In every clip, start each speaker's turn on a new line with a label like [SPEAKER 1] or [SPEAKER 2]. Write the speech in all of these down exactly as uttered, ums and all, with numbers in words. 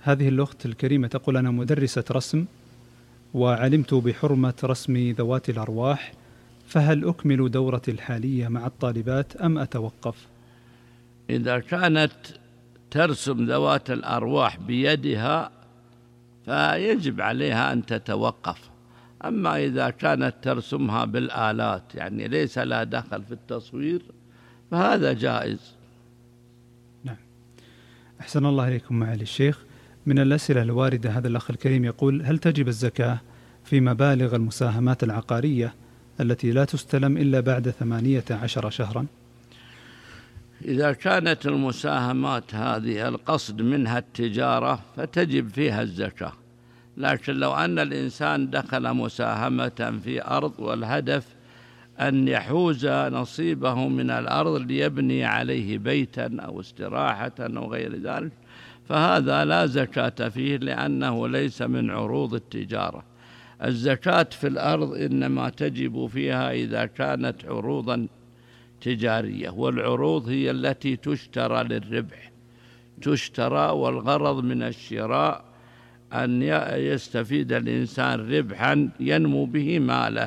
[SPEAKER 1] هذه الأخت الكريمة تقول: أنا مدرسة رسم وعلمت بحرمة رسم ذوات الأرواح، فهل أكمل دورتي الحالية مع الطالبات أم أتوقف؟
[SPEAKER 2] إذا كانت ترسم ذوات الأرواح بيدها فيجب عليها أن تتوقف. أما إذا كانت ترسمها بالآلات يعني ليس لها دخل في التصوير فهذا جائز.
[SPEAKER 1] نعم. أحسن الله إليكم معالي الشيخ. من الأسئلة الواردة هذا الأخ الكريم يقول: هل تجب الزكاة في مبالغ المساهمات العقارية التي لا تستلم إلا بعد ثمانية عشر شهرا؟
[SPEAKER 2] إذا كانت المساهمات هذه القصد منها التجارة فتجب فيها الزكاة، لكن لو أن الإنسان دخل مساهمة في أرض والهدف أن يحوز نصيبه من الأرض ليبني عليه بيتا أو استراحة أو غير ذلك فهذا لا زكاة فيه لأنه ليس من عروض التجارة. الزكاة في الأرض إنما تجب فيها إذا كانت عروضا تجارية، والعروض هي التي تشترى للربح، تشترى والغرض من الشراء أن يستفيد الإنسان ربحا ينمو به ماله.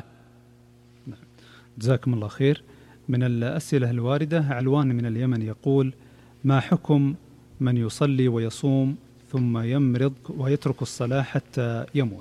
[SPEAKER 1] جزاكم الله خير. من الأسئلة الواردة علوان من اليمن يقول: ما حكم من يصلي ويصوم ثم يمرض ويترك الصلاة حتى يموت؟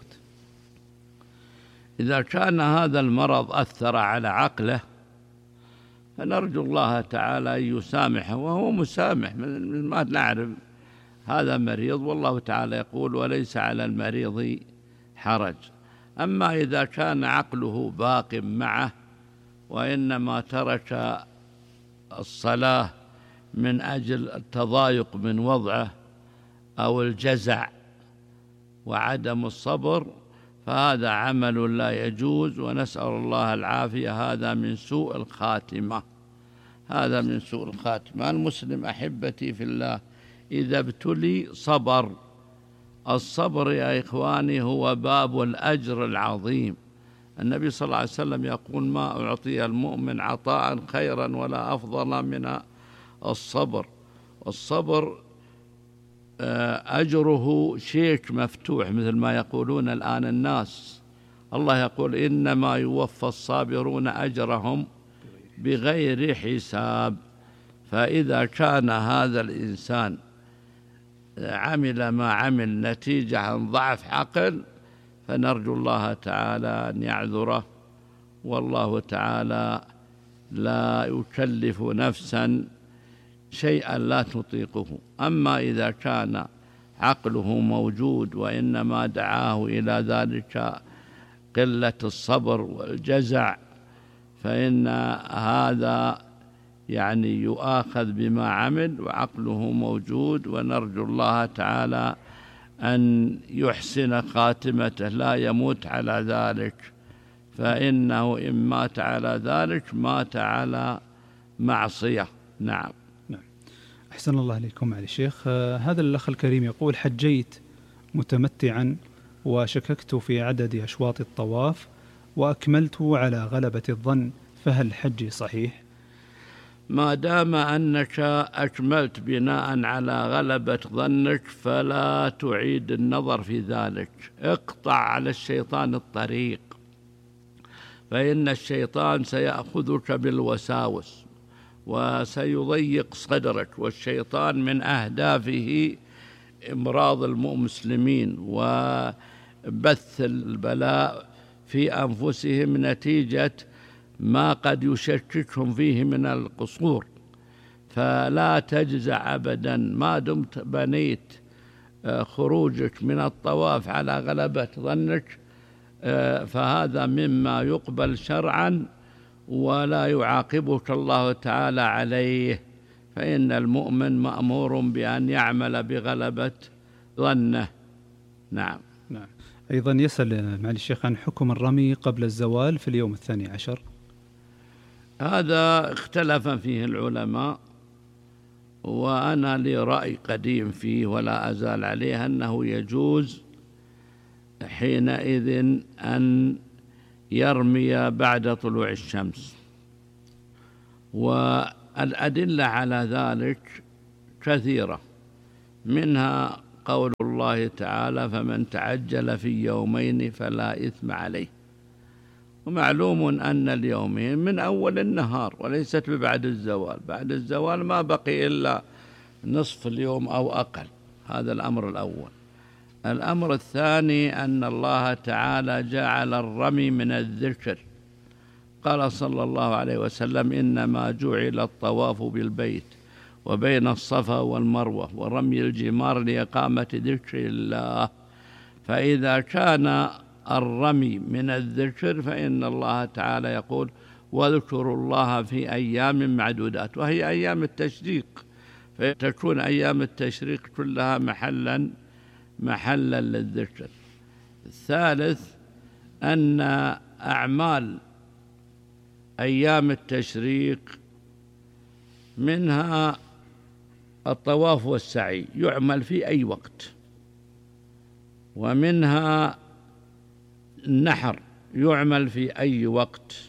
[SPEAKER 2] إذا كان هذا المرض أثر على عقله فنرجو الله تعالى أن يسامحه، وهو مسامح من ما نعرف هذا مريض، والله تعالى يقول: وليس على المريض حرج. أما إذا كان عقله باق معه وإنما ترك الصلاة من أجل التضايق من وضعه أو الجزع وعدم الصبر فهذا عمل لا يجوز، ونسأل الله العافية. هذا من سوء الخاتمة، هذا من سوء الخاتمة. المسلم أحبتي في الله إذا ابتلي صبر. الصبر يا إخواني هو باب الأجر العظيم. النبي صلى الله عليه وسلم يقول: ما أعطي المؤمن عطاء خيرا ولا أفضل من الصبر. والصبر أجره شيك مفتوح مثل ما يقولون الآن الناس. الله يقول: إنما يوفى الصابرون أجرهم بغير حساب. فإذا كان هذا الإنسان عمل ما عمل نتيجة عن ضعف عقل فنرجو الله تعالى أن يعذره، والله تعالى لا يكلف نفسا شيئا لا تطيقه. أما إذا كان عقله موجود وإنما دعاه إلى ذلك قلة الصبر والجزع فإن هذا يعني يؤاخذ بما عمل وعقله موجود، ونرجو الله تعالى أن يحسن خاتمته لا يموت على ذلك، فإنه إن مات على ذلك مات على معصية. نعم.
[SPEAKER 1] نعم. أحسن الله عليكم معالي الشيخ. هذا الأخ الكريم يقول: حجيت متمتعا وشككت في عدد أشواط الطواف وأكملت على غلبة الظن، فهل حجي صحيح؟
[SPEAKER 2] ما دام أنك أكملت بناء على غلبة ظنك فلا تعيد النظر في ذلك. اقطع على الشيطان الطريق، فإن الشيطان سيأخذك بالوساوس وسيضيق صدرك، والشيطان من أهدافه إمراض المسلمين وبث البلاء في أنفسهم نتيجة ما قد يشككهم فيه من القصور. فلا تجزع أبدا ما دمت بنيت خروجك من الطواف على غلبة ظنك، فهذا مما يقبل شرعا ولا يعاقبك الله تعالى عليه، فإن المؤمن مأمور بأن يعمل بغلبة ظنه. نعم.
[SPEAKER 1] نعم. أيضا يسأل معالي الشيخ عن حكم الرمي قبل الزوال في اليوم الثاني عشر.
[SPEAKER 2] هذا اختلف فيه العلماء، وأنا لي رأي قديم فيه ولا أزال عليه أنه يجوز حينئذ أن يرمي بعد طلوع الشمس، والأدلة على ذلك كثيرة، منها قول الله تعالى فمن تعجل في يومين فلا إثم عليه. ومعلوم أن اليومين من أول النهار وليست ببعد الزوال، بعد الزوال ما بقي إلا نصف اليوم أو أقل. هذا الأمر الأول. الأمر الثاني أن الله تعالى جعل الرمي من الذكر. قال صلى الله عليه وسلم إنما جعل الطواف بالبيت وبين الصفا والمروة ورمي الجمار لإقامة ذكر الله. فإذا كان الرمي من الذكر فإن الله تعالى يقول واذكروا الله في أيام معدودات، وهي أيام التشريق، فتكون أيام التشريق كلها محلا محلا للذكر. الثالث أن أعمال أيام التشريق منها الطواف والسعي يعمل في أي وقت، ومنها النحر يعمل في أي وقت،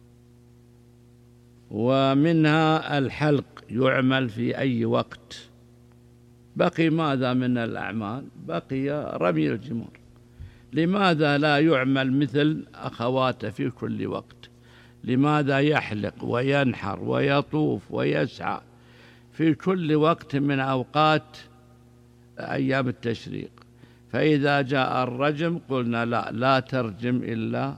[SPEAKER 2] ومنها الحلق يعمل في أي وقت. بقي ماذا من الأعمال؟ بقي رمي الجمار. لماذا لا يعمل مثل أخواته في كل وقت؟ لماذا يحلق وينحر ويطوف ويسعى في كل وقت من أوقات أيام التشريق؟ فإذا جاء الرجم قلنا لا لا ترجم إلا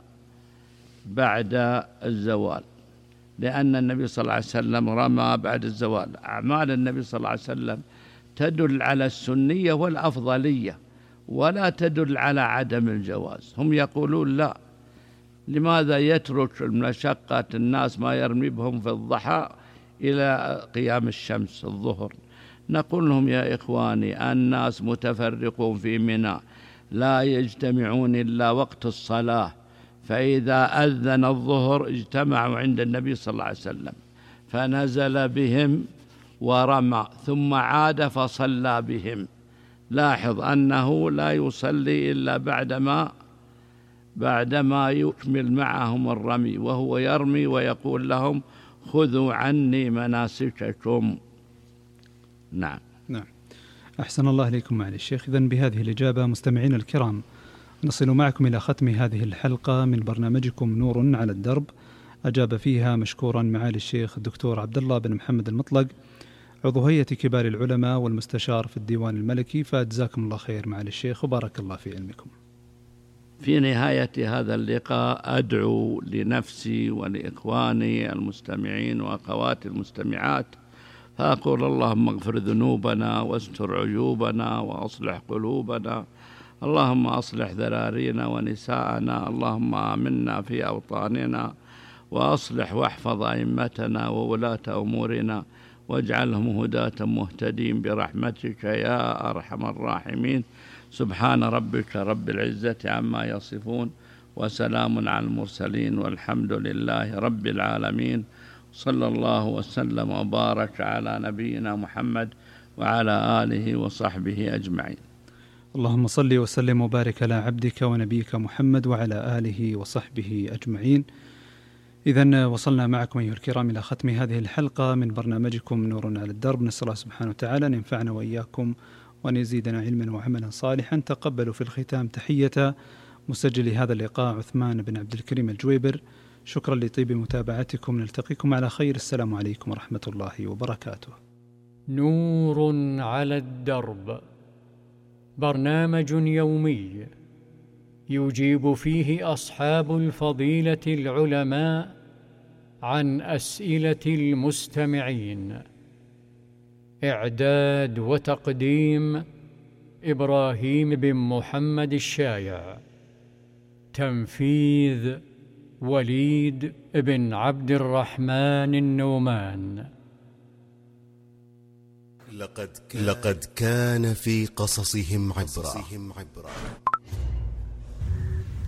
[SPEAKER 2] بعد الزوال، لأن النبي صلى الله عليه وسلم رمى بعد الزوال. أعمال النبي صلى الله عليه وسلم تدل على السنية والأفضلية ولا تدل على عدم الجواز. هم يقولون لا، لماذا يترك المشقة الناس ما يرمي بهم في الضحى إلى قيام الشمس الظهر؟ نقول لهم يا إخواني الناس متفرقون في منى لا يجتمعون إلا وقت الصلاة، فإذا أذن الظهر اجتمعوا عند النبي صلى الله عليه وسلم فنزل بهم ورمى ثم عاد فصلى بهم. لاحظ أنه لا يصلي إلا بعدما بعدما يكمل معهم الرمي، وهو يرمي ويقول لهم خذوا عني مناسككم. نعم
[SPEAKER 1] نعم أحسن الله إليكم معالي الشيخ. إذن بهذه الإجابة مستمعين الكرام نصل معكم إلى ختم هذه الحلقة من برنامجكم نور على الدرب، أجاب فيها مشكورا معالي الشيخ الدكتور عبد الله بن محمد المطلق عضو هيئة كبار العلماء والمستشار في الديوان الملكي، فأجزاكم الله خير معالي الشيخ وبارك الله في علمكم.
[SPEAKER 2] في نهاية هذا اللقاء أدعو لنفسي ولإخواني المستمعين وأخواتي المستمعات فأقول اللهم اغفر ذنوبنا واستر عيوبنا وأصلح قلوبنا، اللهم أصلح ذرارينا ونساءنا، اللهم آمنا في أوطاننا وأصلح واحفظ أئمتنا وولاة أمورنا واجعلهم هداة مهتدين برحمتك يا أرحم الراحمين. سبحان ربك رب العزة عما يصفون وسلام على المرسلين والحمد لله رب العالمين. صلى الله وسلم وبارك على نبينا محمد وعلى آله وصحبه أجمعين.
[SPEAKER 1] اللهم صل وسلم وبارك على عبدك ونبيك محمد وعلى آله وصحبه أجمعين. إذن وصلنا معكم أيها الكرام إلى ختم هذه الحلقة من برنامجكم نور على الدرب. نسأل الله سبحانه وتعالى أن ينفعنا وإياكم وأن يزيدنا علما وعملا صالحا. تقبلوا في الختام تحية مسجل هذا اللقاء عثمان بن عبد الكريم الجويبر. شكرا لطيب متابعتكم، نلتقيكم على خير. السلام عليكم ورحمة الله وبركاته.
[SPEAKER 3] نور على الدرب، برنامج يومي يجيب فيه أصحاب الفضيلة العلماء عن أسئلة المستمعين. إعداد وتقديم إبراهيم بن محمد الشايع. تنفيذ وليد بن عبد الرحمن النومان.
[SPEAKER 4] لقد كان, لقد كان في قصصهم عبرة.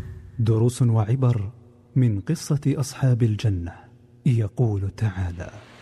[SPEAKER 1] دروس وعبر من قصة أصحاب الجنة. يقول تعالى: